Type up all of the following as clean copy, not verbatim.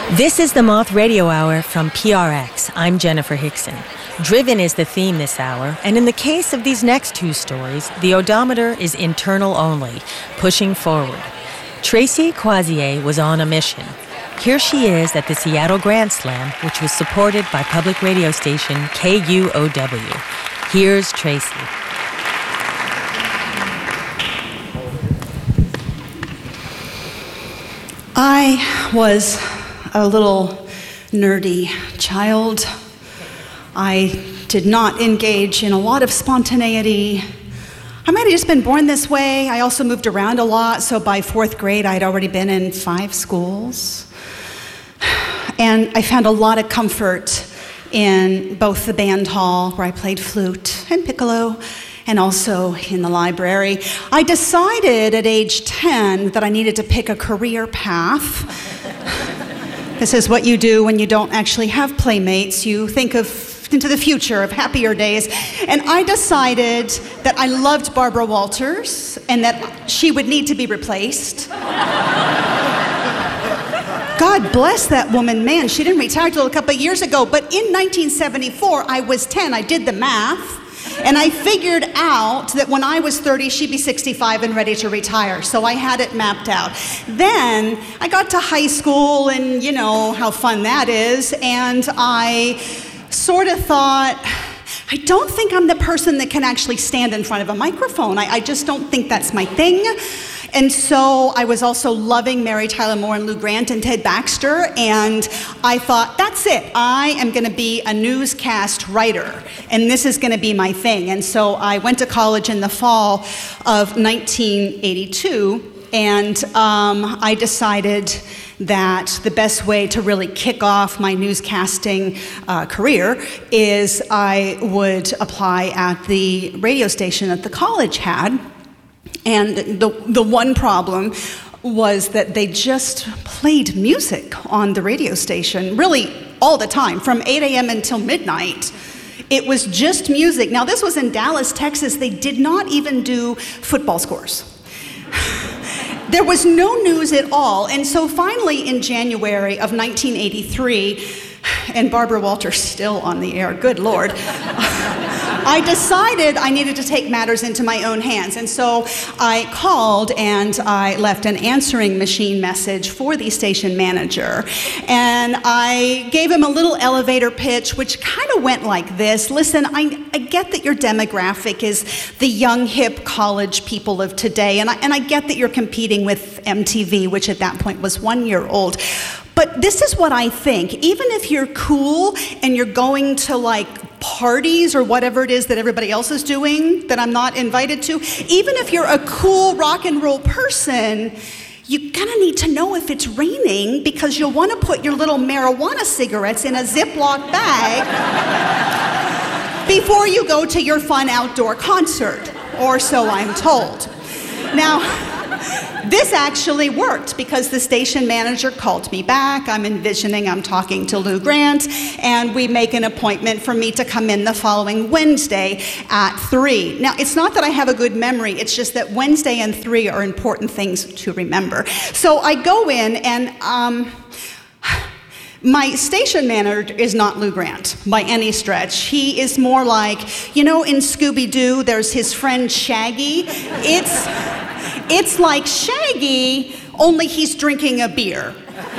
This is the Moth Radio Hour from PRX. I'm Jennifer Hickson. Driven is the theme this hour, and in the case of these next two stories, the odometer is internal only, pushing forward. Tracy Crozier was on a mission. Here she is at the Seattle Grand Slam, which was supported by public radio station KUOW. Here's Tracy. I was a little nerdy child. I did not engage in a lot of spontaneity. I might have just been born this way. I also moved around a lot, so by 4th grade, I'd already been in 5 schools. And I found a lot of comfort in both the band hall, where I played flute and piccolo, and also in the library. I decided at age 10 that I needed to pick a career path. This is what you do when you don't actually have playmates. You think into the future of happier days. And I decided that I loved Barbara Walters and that she would need to be replaced. God bless that woman, man. She didn't retire till a couple of years ago. But in 1974, I was 10. I did the math. And I figured out that when I was 30, she'd be 65 and ready to retire. So I had it mapped out. Then I got to high school, and you know how fun that is. And I sort of thought, I don't think I'm the person that can actually stand in front of a microphone. I just don't think that's my thing. And so I was also loving Mary Tyler Moore and Lou Grant and Ted Baxter, and I thought, that's it. I am going to be a newscast writer, and this is going to be my thing. And so I went to college in the fall of 1982, and I decided that the best way to really kick off my newscasting career is I would apply at the radio station that the college had. And the one problem was that they just played music on the radio station, really all the time, from 8 a.m. until midnight. It was just music. Now, this was in Dallas, Texas. They did not even do football scores. There was no news at all. And so finally, in January of 1983, and Barbara Walters still on the air, good Lord, I decided I needed to take matters into my own hands. And so I called and I left an answering machine message for the station manager. And I gave him a little elevator pitch, which kind of went like this. Listen, I get that your demographic is the young, hip college people of today. And I get that you're competing with MTV, which at that point was 1 year old. But this is what I think. Even if you're cool and you're going to like parties or whatever it is that everybody else is doing that I'm not invited to, even if you're a cool rock and roll person, you're gonna need to know if it's raining, because you'll want to put your little marijuana cigarettes in a Ziploc bag before you go to your fun outdoor concert, or so I'm told. Now, this actually worked, because the station manager called me back. I'm envisioning I'm talking to Lou Grant, and we make an appointment for me to come in the following Wednesday at 3. Now, it's not that I have a good memory, it's just that Wednesday and 3 are important things to remember. So I go in, and my station manager is not Lou Grant by any stretch. He is more like, you know, in Scooby-Doo, there's his friend Shaggy. It's like Shaggy, only he's drinking a beer.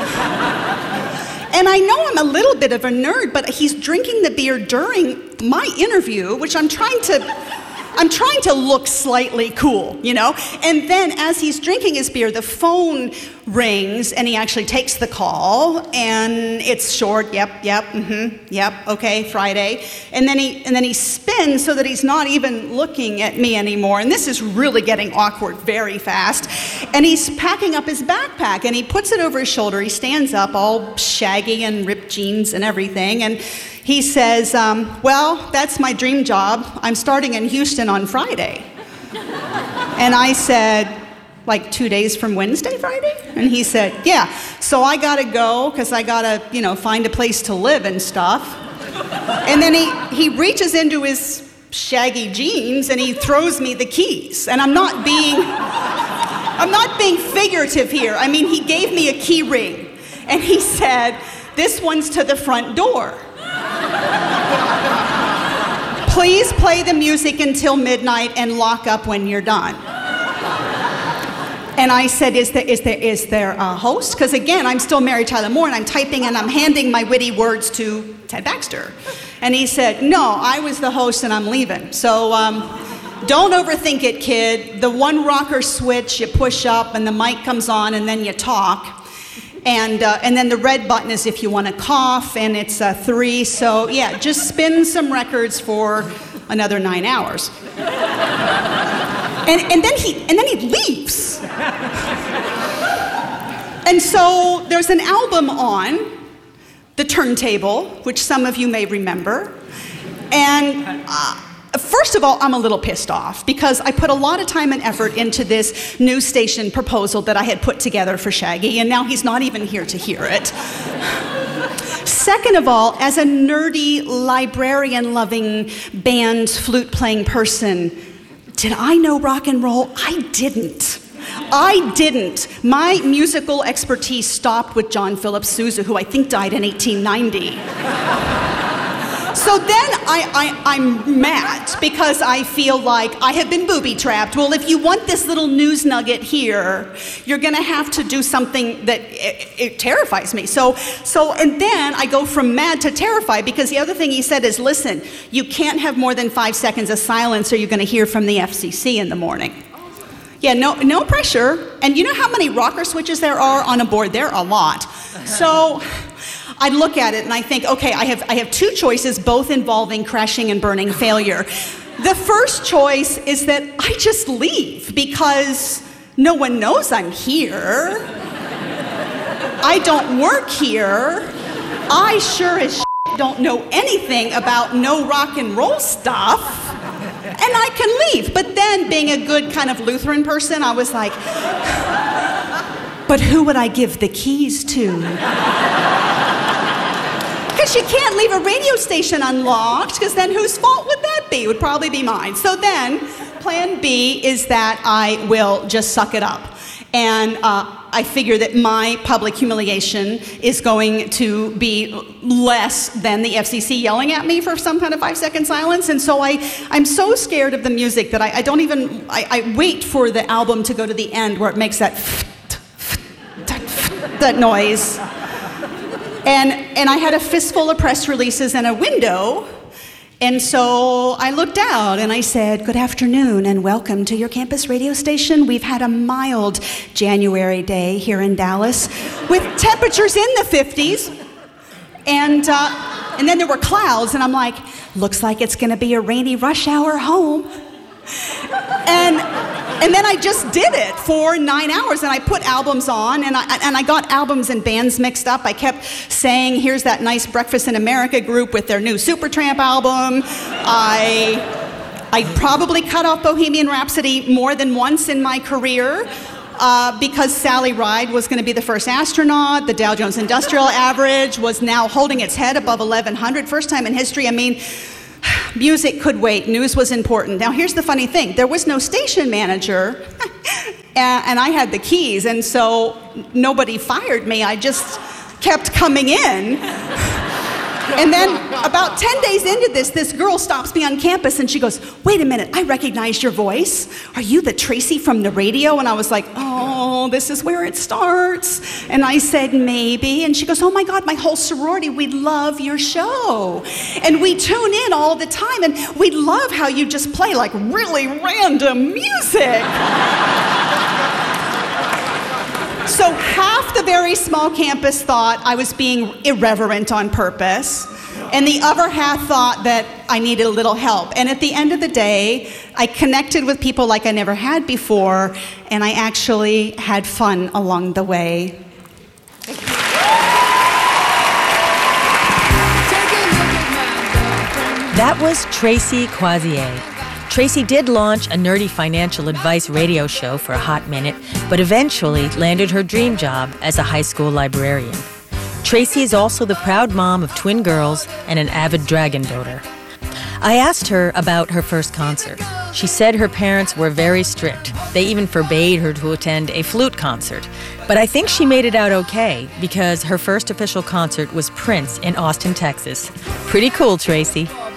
And I know I'm a little bit of a nerd, but he's drinking the beer during my interview, which I'm trying to look slightly cool, you know? And then as he's drinking his beer, the phone rings, and he actually takes the call, and it's short, yep, okay, Friday. And then he spins so that he's not even looking at me anymore. And this is really getting awkward very fast. And he's packing up his backpack, and he puts it over his shoulder. He stands up, all shaggy and ripped jeans and everything, and he says, well, that's my dream job. I'm starting in Houston on Friday. And I said, like 2 days from Wednesday, Friday? And he said, yeah. So I gotta go, because I gotta, find a place to live and stuff. And then he reaches into his shaggy jeans and he throws me the keys. And I'm not being figurative here. I mean, he gave me a key ring. And he said, "This one's to the front door. Please play the music until midnight and lock up when you're done." And I said, is there a host? Because again, I'm still Mary Tyler Moore, and I'm typing and I'm handing my witty words to Ted Baxter. And he said, "No, I was the host and I'm leaving. So don't overthink it, kid. The one rocker switch, you push up and the mic comes on and then you talk. And then the red button is if you want to cough, and it's 3. So yeah, just spin some records for another 9 hours." And then he leaves. And so there's an album on the turntable, which some of you may remember. And first of all, I'm a little pissed off because I put a lot of time and effort into this news station proposal that I had put together for Shaggy, and now he's not even here to hear it. Second of all, as a nerdy, librarian-loving, band, flute-playing person, did I know rock and roll? I didn't. My musical expertise stopped with John Philip Sousa, who I think died in 1890. So then I'm mad because I feel like I have been booby-trapped. Well, if you want this little news nugget here, you're going to have to do something that it terrifies me. So, and then I go from mad to terrified because the other thing he said is, listen, you can't have more than 5 seconds of silence or you're going to hear from the FCC in the morning. Yeah, no pressure. And you know how many rocker switches there are on a board? There are a lot. So I look at it and I think, okay, I have 2 choices, both involving crashing and burning failure. The first choice is that I just leave because no one knows I'm here. I don't work here. I sure as don't know anything about no rock and roll stuff. And I can leave. But then, being a good kind of Lutheran person, I was like, but who would I give the keys to? Because you can't leave a radio station unlocked, because then whose fault would that be? It would probably be mine. So then, plan B is that I will just suck it up. And I figure that my public humiliation is going to be less than the FCC yelling at me for some kind of 5-second silence. And so I'm so scared of the music that I wait for the album to go to the end where it makes that noise. And I had a fistful of press releases and a window. And so I looked out and I said, "Good afternoon and welcome to your campus radio station. We've had a mild January day here in Dallas with temperatures in the 50s. And then there were clouds, and I'm like, looks like it's going to be a rainy rush hour home." And then I just did it for 9 hours, and I put albums on, and I got albums and bands mixed up. I kept saying, here's that nice Breakfast in America group with their new Supertramp album. I probably cut off Bohemian Rhapsody more than once in my career because Sally Ride was going to be the first astronaut. The Dow Jones Industrial Average was now holding its head above 1,100. First time in history. I mean, music could wait. News was important. Now, here's the funny thing. There was no station manager, and I had the keys, and so nobody fired me. I just kept coming in. And then about 10 days into this girl stops me on campus, and she goes, "Wait a minute, I recognize your voice. Are you the Tracy from the radio?" And I was like, oh, this is where it starts. And I said, maybe. And she goes, "Oh my God, my whole sorority, we love your show. And we tune in all the time, and we love how you just play like really random music." So half the very small campus thought I was being irreverent on purpose, and the other half thought that I needed a little help. And at the end of the day, I connected with people like I never had before, and I actually had fun along the way. That was Tracy Crozier. Tracy did launch a nerdy financial advice radio show for a hot minute, but eventually landed her dream job as a high school librarian. Tracy is also the proud mom of twin girls and an avid dragon doter. I asked her about her first concert. She said her parents were very strict. They even forbade her to attend a flute concert. But I think she made it out okay because her first official concert was Prince in Austin, Texas. Pretty cool, Tracy.